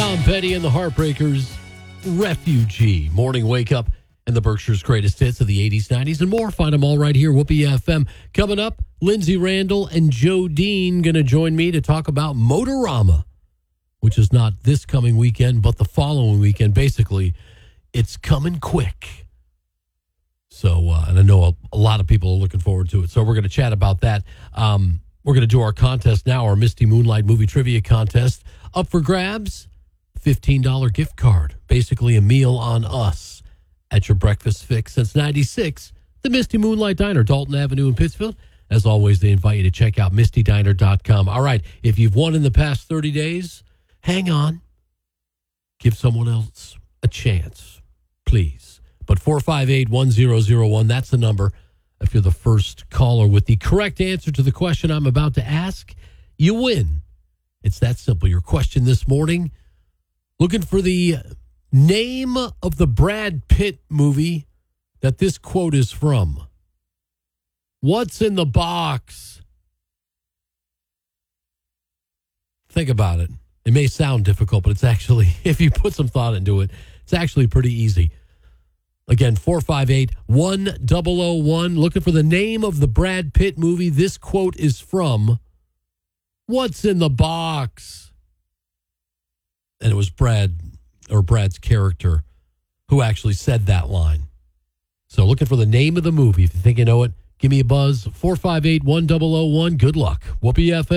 Tom Petty and the Heartbreakers, Refugee. Morning wake up and the Berkshire's greatest hits of the 80s, 90s, and more. Find them all right here, Whoopee FM. Coming up, Lindsay Randall and Joe Dean going to join me to talk about Motorama, which is not this coming weekend, but the following weekend. Basically, it's coming quick. So, and I know a lot of people are looking forward to it. So we're going to chat about that. We're going to do our contest now, our Misty Moonlight Movie Trivia Contest. Up for grabs, $15 gift card. Basically a meal on us at your breakfast fix since 96. The Misty Moonlight Diner, Dalton Avenue in Pittsfield. As always, they invite you to check out mistydiner.com. All right, if you've won in the past 30 days, hang on. Give someone else a chance, please. But 458-1001, that's the number. If you're the first caller with the correct answer to the question I'm about to ask, you win. It's that simple. Your question this morning, looking for the name of the Brad Pitt movie that this quote is from. What's in the box? Think about it. It may sound difficult, but it's actually, if you put some thought into it, it's actually pretty easy. Again, 458-1001. Looking for the name of the Brad Pitt movie this quote is from. What's in the box? And it was Brad's character who actually said that line. So looking for the name of the movie. If you think you know it, give me a buzz. 458-1001. Good luck. Whoopee FM.